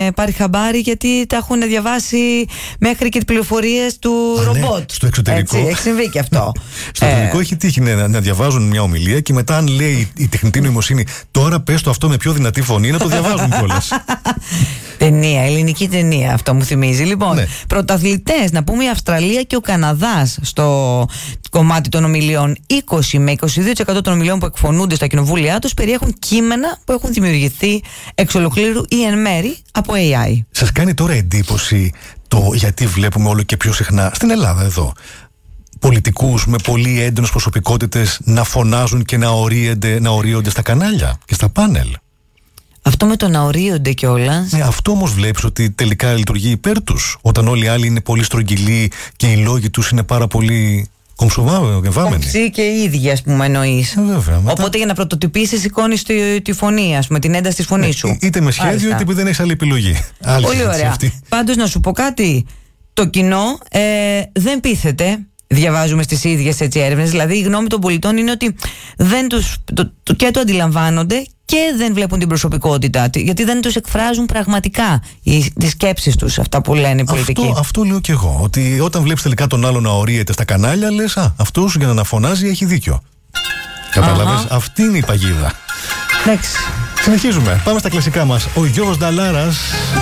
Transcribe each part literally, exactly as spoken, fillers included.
πάρει χαμπάρι, γιατί τα έχουν διαβάσει μέχρι και τις πληροφορίες του Α, ρομπότ. Ναι, στο εξωτερικό. Έτσι, έχει συμβεί και αυτό. Στο εξωτερικό ε... έχει τύχει να, να διαβάζουν μια ομιλία και μετά, αν λέει η τεχνητή νοημοσύνη, τώρα πες το αυτό με πιο δυνατή φωνή, να το διαβάζουν κιόλας. Ταινία, ελληνική ταινία, αυτό μου θυμίζει. Λοιπόν, ναι. Πρωταθλητές, να πούμε η Αυστραλία και ο Καναδάς στο κομμάτι των ομιλιών. είκοσι με είκοσι δύο τοις εκατό των ομιλιών που εκφωνούνται στα κοινοβούλια τους περιέχουν κείμενα που έχουν δημιουργηθεί εξ ολοκλήρου ή εν μέρη από έι άι. Σας κάνει τώρα εντύπωση το γιατί βλέπουμε όλο και πιο συχνά στην Ελλάδα εδώ πολιτικούς με πολύ έντονες προσωπικότητες να φωνάζουν και να ορίονται, να ορίονται στα κανάλια και στα πάνελ? Αυτό με το να ορίονται κιόλας. Ναι, αυτό όμως βλέπεις ότι τελικά λειτουργεί υπέρ τους, όταν όλοι οι άλλοι είναι πολύ στρογγυλοί και οι λόγοι τους είναι πάρα πολύ κομψοβάμενοι. Κομψή και οι ίδιοι, ας πούμε, εννοείς. Ε, βέβαια, μετά... Οπότε για να πρωτοτυπήσεις σηκώνεις τη, τη φωνή, ας πούμε, την ένταση της φωνής σου. Ναι, είτε με σχέδιο, είτε επειδή δεν έχεις άλλη επιλογή. Άλλη πολύ ωραία. Πάντως να σου πω κάτι. Το κοινό ε, δεν πείθεται. Διαβάζουμε στις ίδιες έτσι έρευνες. Δηλαδή η γνώμη των πολιτών είναι ότι δεν τους, το, το, και το αντιλαμβάνονται και δεν βλέπουν την προσωπικότητα, γιατί δεν τους εκφράζουν πραγματικά οι, τις σκέψεις τους, αυτά που λένε οι πολιτικοί. Αυτό, αυτό λέω και εγώ, ότι όταν βλέπεις τελικά τον άλλον να ορίεται στα κανάλια, λες, α, αυτός για να αναφωνάζει έχει δίκιο. Καταλαβες, αυτή είναι η παγίδα. Εντάξει. Συνεχίζουμε, πάμε στα κλασικά μας. Ο Γιώργος Νταλάρας.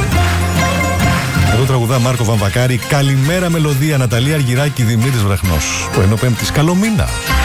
Εδώ τραγουδά Μάρκο Βαμβακάρη. Καλημέρα μελωδία, Ναταλία Αργυράκη, Δημήτρης Βραχνός. Πρωινό Πέμπτης, καλό μήνα.